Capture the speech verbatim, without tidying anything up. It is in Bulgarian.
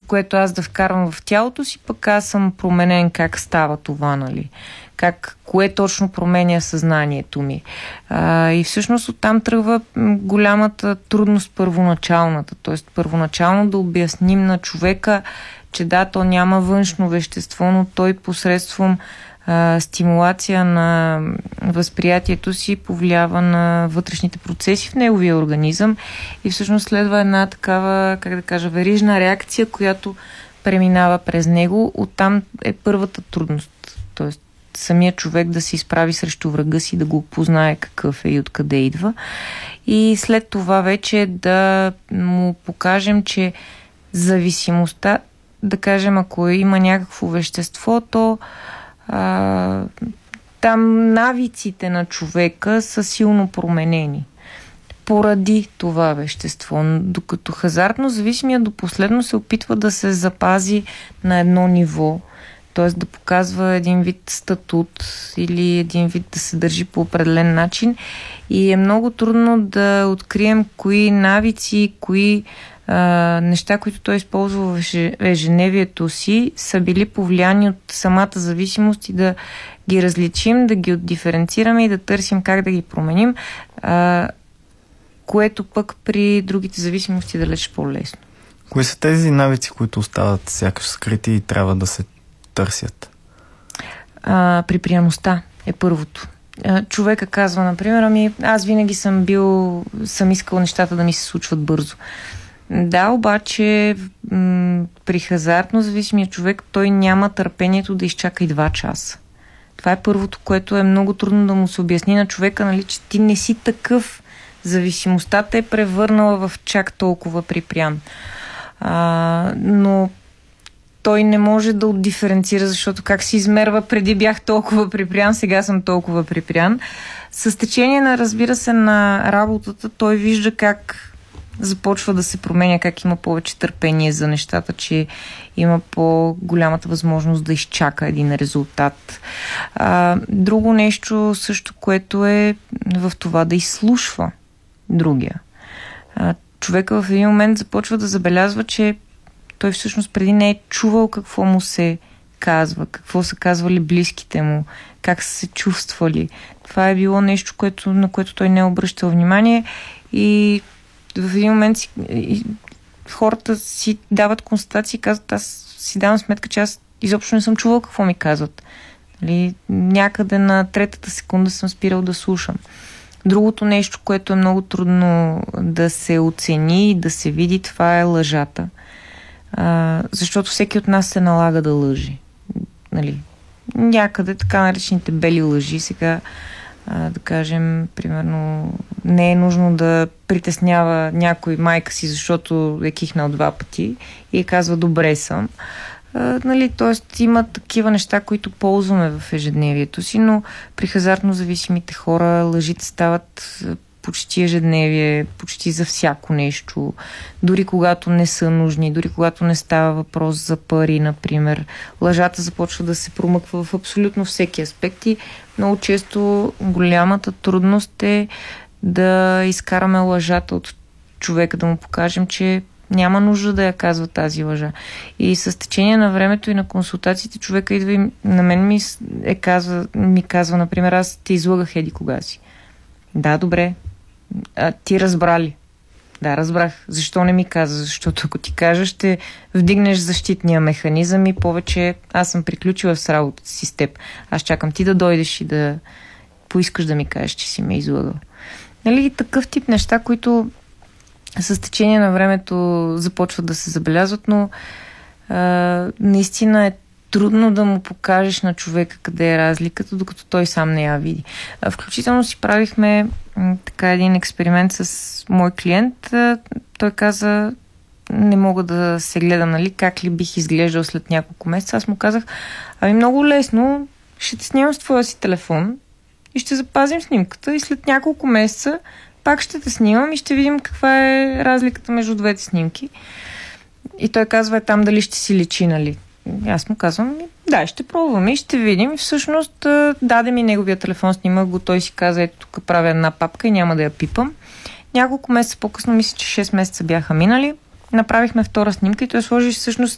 което аз да вкарвам в тялото си, пък аз съм променен как става това, нали? Как, кое точно променя съзнанието ми. А, и всъщност оттам тръгва голямата трудност първоначалната. Тоест първоначално да обясним на човека, че да, то няма външно вещество, но той посредством а, стимулация на възприятието си повлиява на вътрешните процеси в неговия организъм и всъщност следва една такава, как да кажа, верижна реакция, която преминава през него. Оттам е първата трудност. Тоест самия човек да се изправи срещу врага си, да го познае какъв е и откъде идва. И след това вече да му покажем, че зависимостта, да кажем, ако има някакво вещество, то а, там навиците на човека са силно променени поради това вещество. Докато хазартно зависимия до последно се опитва да се запази на едно ниво, т.е. да показва един вид статут или един вид да се държи по определен начин и е много трудно да открием кои навици, кои а, неща, които той използва в ежедневието си, са били повлияни от самата зависимост и да ги различим, да ги отдиференцираме и да търсим как да ги променим, а, което пък при другите зависимости е далеч по-лесно. Кои са тези навици, които остават сякаш скрити и трябва да се търсят? А, припряността е първото. А, човека казва, например, ами аз винаги съм бил, съм искал нещата да ми се случват бързо. Да, обаче м- при хазартно зависимия човек той няма търпението да изчака и два часа. Това е първото, което е много трудно да му се обясни на човека, нали, че ти не си такъв. Зависимостта те е превърнала в чак толкова припрян. А, но той не може да отдиференцира, защото как се измерва, преди бях толкова припрян, сега съм толкова припрян. С течение на, разбира се, на работата, той вижда как започва да се променя, как има повече търпение за нещата, че има по-голямата възможност да изчака един резултат. А, друго нещо също, което е в това да изслушва другия. А, човека в един момент започва да забелязва, че той всъщност преди не е чувал какво му се казва, какво са казвали близките му, как са се чувствали. Това е било нещо, което, на което той не е обръщал внимание и в един момент си, и, хората си дават констатации и казват, аз си давам сметка, че аз изобщо не съм чувал какво ми казват. Нали, някъде на третата секунда съм спирал да слушам. Другото нещо, което е много трудно да се оцени и да се види, това е лъжата. А, защото всеки от нас се налага да лъжи. Нали? Някъде така наречените бели лъжи. Сега, а, да кажем, примерно, не е нужно да притеснява някой майка си, защото е кихнал два пъти и е казва добре съм. А, нали, тоест има такива неща, които ползваме в ежедневието си, но при хазартно зависимите хора лъжите стават почти ежедневие, почти за всяко нещо, дори когато не са нужни, дори когато не става въпрос за пари, например. Лъжата започва да се промъква в абсолютно всеки аспект и много често голямата трудност е да изкараме лъжата от човека, да му покажем, че няма нужда да я казва тази лъжа. И с течение на времето и на консултациите човека идва и на мен ми, е казва, ми казва, например, аз те излъгах еди кога си. Да, добре. А ти разбра ли? Да, разбрах. Защо не ми каза? Защото ако ти кажа, ще вдигнеш защитния механизъм и повече аз съм приключила с работата си с теб. Аз чакам ти да дойдеш и да поискаш да ми кажеш, че си ме излъгал. Нали, такъв тип неща, които с течение на времето започват да се забелязват, но а, наистина е трудно да му покажеш на човека къде е разликата, докато той сам не я види. А, включително си правихме м, така един експеримент с мой клиент. А, той каза, не мога да се гледам, нали, как ли бих изглеждал след няколко месеца. Аз му казах, ами много лесно, ще те снимам с твоя си телефон и ще запазим снимката и след няколко месеца пак ще те снимам и ще видим каква е разликата между двете снимки. И той казва, е там дали ще си личи, нали? Аз му казвам, да, ще пробваме и ще видим. И всъщност даде ми неговия телефон, снимах го, той си каза, ето тук правя една папка и няма да я пипам. Няколко месеца по-късно, мисля, че шест месеца бяха минали, направихме втора снимка и той сложи всъщност